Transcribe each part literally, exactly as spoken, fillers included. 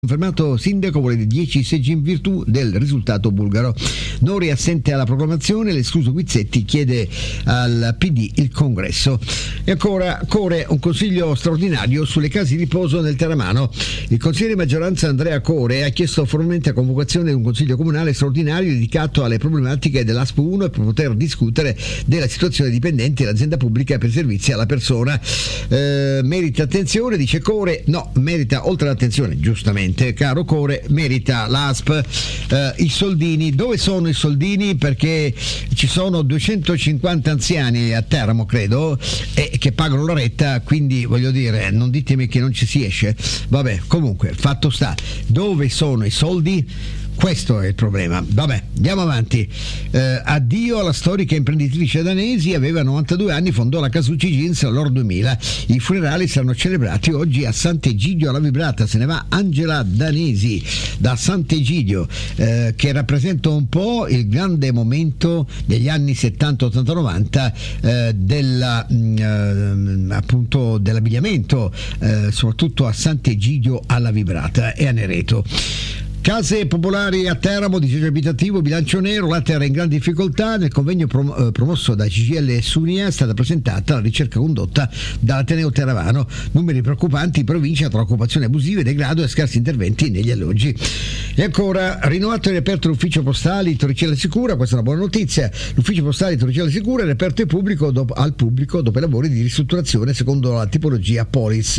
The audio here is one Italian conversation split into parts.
Confermato sindaco, vuole dieci seggi in virtù del risultato bulgaro. Nori assente alla proclamazione, l'escluso Guizzetti chiede al P D il congresso. E ancora Core, un consiglio straordinario sulle case di riposo nel Terramano. Il consigliere di maggioranza Andrea Core ha chiesto formalmente la convocazione di un consiglio comunale straordinario dedicato alle problematiche dell'A S P uno e per poter discutere della situazione dipendenti dell'azienda pubblica per servizi alla persona. Eh, merita attenzione, dice Core. No, merita oltre all'attenzione, giustamente, caro Core, merita l'A S P eh, i soldini. Dove sono i soldini? Perché ci sono duecentocinquanta anziani a Teramo, credo, e che pagano la retta, quindi voglio dire, non ditemi che non ci si esce. Vabbè, comunque, fatto sta. Dove sono i soldi? Questo è il problema. Vabbè, andiamo avanti. Eh, addio alla storica imprenditrice danesi, aveva novantadue anni, fondò la Casucci Jeans all'Or duemila. I funerali saranno celebrati oggi a Sant'Egidio alla Vibrata. Se ne va Angela Danesi da Sant'Egidio, eh, che rappresenta un po' il grande momento degli anni settanta, ottanta, novanta eh, della, mh, eh, appunto dell'abbigliamento, eh, soprattutto a Sant'Egidio alla Vibrata e a Nereto. Case popolari a Teramo, disagio abitativo, bilancio nero, la terra in grande difficoltà. Nel convegno prom- eh, promosso da C G I L e Sunia è stata presentata la ricerca condotta dall'Ateneo Terramano. Numeri preoccupanti in provincia tra occupazione abusiva e degrado e scarsi interventi negli alloggi. E ancora, rinnovato e riaperto l'ufficio postale di Torricella Sicura, questa è una buona notizia. L'ufficio postale di Torricella Sicura è riaperto al pubblico dopo, al pubblico dopo i lavori di ristrutturazione secondo la tipologia Polis.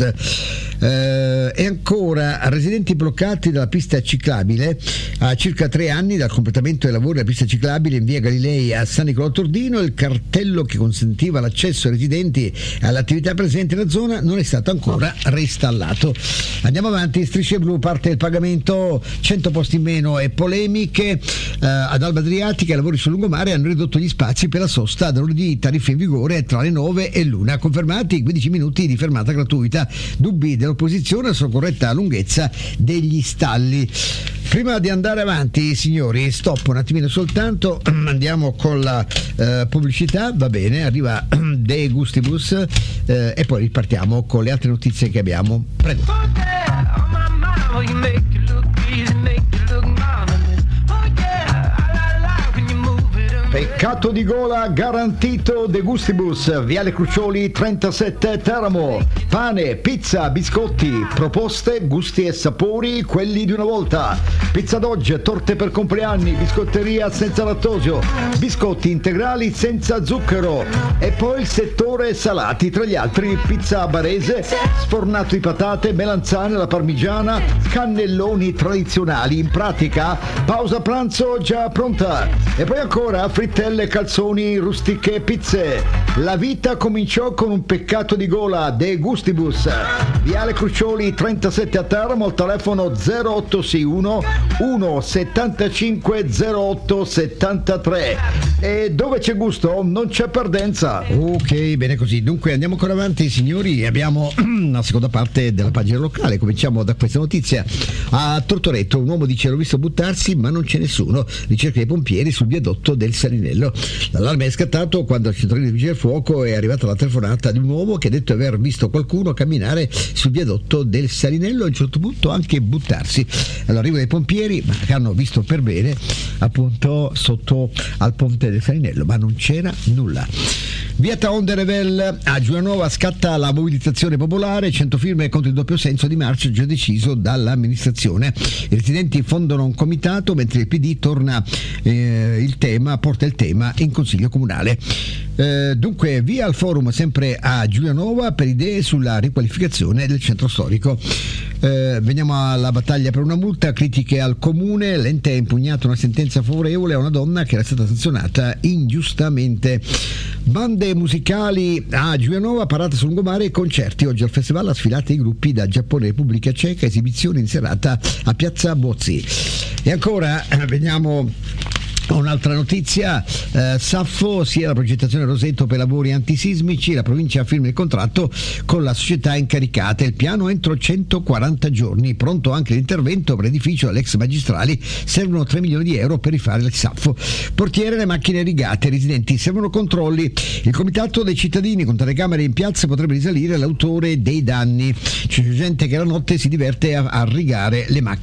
Eh, e ancora, residenti bloccati dalla pista ciclabile a circa tre anni dal completamento dei lavori della pista ciclabile in via Galilei a San Nicolò Tordino, il cartello che consentiva l'accesso ai residenti e all'attività presente nella zona non è stato ancora reinstallato. Andiamo avanti, Strisce Blu, parte il pagamento, cento posti in meno e polemiche. Eh, ad Alba Adriatica i lavori sul lungomare hanno ridotto gli spazi per la sosta da lunedì, tariffe in vigore tra le nove e l'una, confermati quindici minuti di fermata gratuita, dubbi dell'opposizione sulla corretta lunghezza degli stalli. Prima di andare avanti, signori, stop un attimino soltanto, andiamo con la eh, pubblicità, va bene, arriva De Gustibus eh, e poi ripartiamo con le altre notizie che abbiamo. Prego. Peccato di gola garantito. De Gustibus, Viale Crucioli trentasette Teramo. Pane, pizza, biscotti, proposte, gusti e sapori, quelli di una volta. Pizza d'oggi, torte per compleanni, biscotteria senza lattosio, biscotti integrali senza zucchero. E poi il settore salati, tra gli altri pizza barese, sfornato di patate, melanzane alla parmigiana, cannelloni tradizionali. In pratica, pausa pranzo già pronta. E poi ancora frittelle, calzoni, rustiche, pizze. La vita cominciò con un peccato di gola. De Gustibus, Viale Crucioli trentasette a Teramo, al telefono zero otto sei uno uno settantacinque zero otto settantatré. E dove c'è gusto non c'è perdenza. Ok, bene così. Dunque andiamo ancora avanti, signori. Abbiamo la seconda parte della pagina locale. Cominciamo da questa notizia. A Tortoreto un uomo dice: l'ho visto buttarsi ma non c'è nessuno. Ricerca dei pompieri sul viadotto del Salinello. L'allarme è scattato quando al centrale di vigili del fuoco è arrivata la telefonata di un uomo che ha detto aver visto qualcuno camminare sul viadotto del Salinello e a un certo punto anche buttarsi. All'arrivo dei pompieri, ma che hanno visto per bene appunto sotto al ponte del Salinello, ma non c'era nulla. Via Taon de Revel a Giulianova scatta la mobilitazione popolare, cento firme contro il doppio senso di marcia già deciso dall'amministrazione. I residenti fondano un comitato mentre il P D torna eh, il tema, porta il tema in consiglio comunale. Eh, dunque via al forum sempre a Giulianova per idee sulla riqualificazione del centro storico. Eh, veniamo alla battaglia per una multa, critiche al comune, l'ente ha impugnato una sentenza favorevole a una donna che era stata sanzionata ingiustamente. Bande musicali a Giulianova, parata sul lungomare e concerti. Oggi al festival a sfilate i gruppi da Giappone e Repubblica Ceca, esibizione in serata a Piazza Bozzi. E ancora eh, veniamo Un'altra notizia, eh, Saffo, sia la progettazione Roseto per lavori antisismici, la provincia firma il contratto con la società incaricata, il piano entro centoquaranta giorni, pronto anche l'intervento per edificio all'ex magistrali, servono tre milioni di euro per rifare il Saffo. Portiere, le macchine rigate, residenti, servono controlli, il comitato dei cittadini con telecamere in piazza potrebbe risalire l'autore dei danni, c'è gente che la notte si diverte a, a rigare le macchine.